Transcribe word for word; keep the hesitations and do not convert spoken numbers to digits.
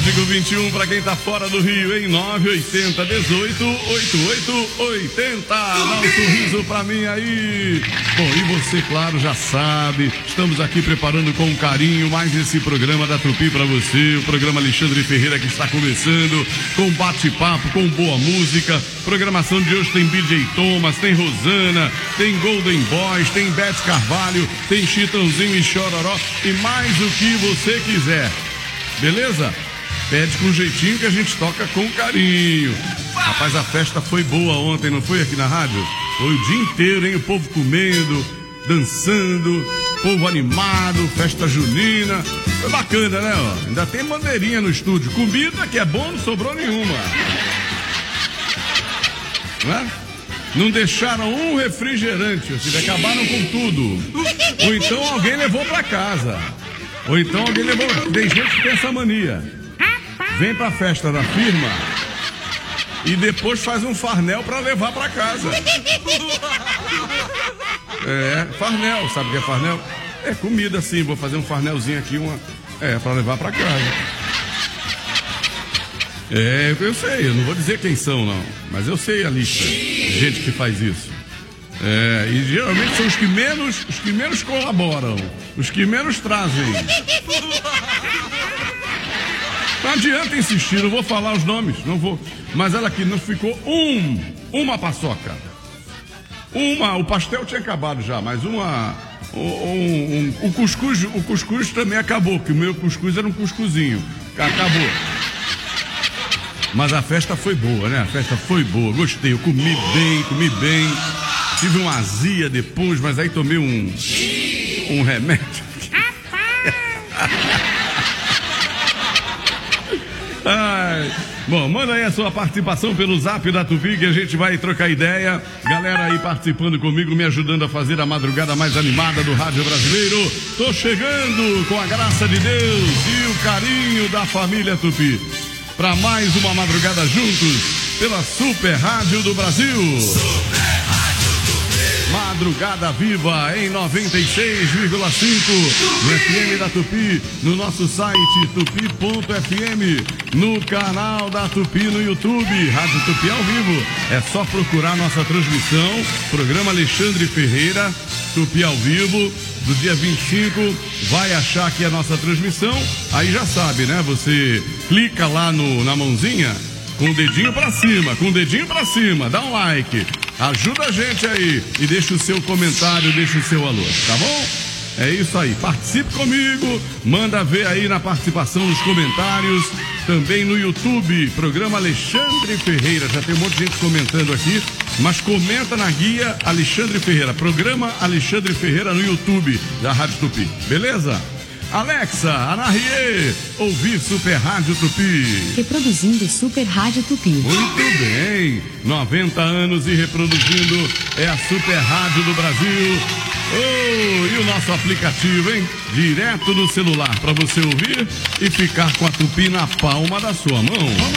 Código vinte e um para quem tá fora do Rio, em nove oito zero, dezoito, oitenta e oito oitenta. Dá um sorriso pra mim aí. Bom, e você, claro, já sabe, estamos aqui preparando com carinho mais esse programa da Tupi pra você, o programa Alexandre Ferreira que está começando, com bate-papo, com boa música. Programação de hoje tem D J Thomas, tem Rosana, tem Golden Boys, tem Beth Carvalho, tem Chitãozinho e Chororó e mais o que você quiser. Beleza? Pede com jeitinho que a gente toca com carinho. Rapaz, a festa foi boa ontem, não foi aqui na rádio? Foi o dia inteiro, hein? O povo comendo, dançando, povo animado, festa junina. Foi bacana, né? Ó? Ainda tem bandeirinha no estúdio. Comida que é bom, não sobrou nenhuma. Não é? Não deixaram um refrigerante, assim, acabaram com tudo. Ou então alguém levou pra casa. Ou então alguém levou. Tem gente que tem essa mania. Vem pra festa da firma e depois faz um farnel pra levar pra casa. É, farnel, sabe o que é farnel? É comida assim, vou fazer um farnelzinho aqui, uma, é, pra levar pra casa. É, eu sei, eu não vou dizer quem são não, mas eu sei a lista de gente que faz isso. É, e geralmente são os que menos, os que menos colaboram, os que menos trazem. Não adianta insistir, não vou falar os nomes, não vou. Mas ela aqui não ficou um, uma paçoca. Uma, o pastel tinha acabado já, mas uma, um, um, um, o cuscuz, o cuscuz também acabou, que o meu cuscuz era um cuscuzinho, acabou. Mas a festa foi boa, né? A festa foi boa, gostei, eu comi bem, comi bem. Tive uma azia depois, mas aí tomei um, um remédio. Ai, bom, manda aí a sua participação pelo zap da Tupi que a gente vai trocar ideia. Galera aí participando comigo, me ajudando a fazer a madrugada mais animada do rádio brasileiro. Tô chegando com a graça de Deus e o carinho da família Tupi para mais uma madrugada juntos pela Super Rádio do Brasil. Madrugada Viva em noventa e seis vírgula cinco no F M da Tupi, no nosso site tupi ponto f m, no canal da Tupi no YouTube, Rádio Tupi ao vivo. É só procurar nossa transmissão, programa Alexandre Ferreira, Tupi ao vivo, do dia vinte e cinco, vai achar aqui a nossa transmissão, aí já sabe, né? Você clica lá no, na mãozinha, com o dedinho pra cima, com o dedinho pra cima, dá um like. Ajuda a gente aí e deixa o seu comentário, deixa o seu alô, tá bom? É isso aí, participe comigo, manda ver aí na participação nos comentários, também no YouTube, programa Alexandre Ferreira, já tem um monte de gente comentando aqui, mas comenta na guia Alexandre Ferreira, programa Alexandre Ferreira no YouTube da Rádio Tupi, beleza? Alexa, Anarie, ouvir Super Rádio Tupi. Reproduzindo Super Rádio Tupi. Muito bem, noventa anos e reproduzindo, é a Super Rádio do Brasil. Oh, e o nosso aplicativo, hein? Direto no celular, para você ouvir e ficar com a Tupi na palma da sua mão.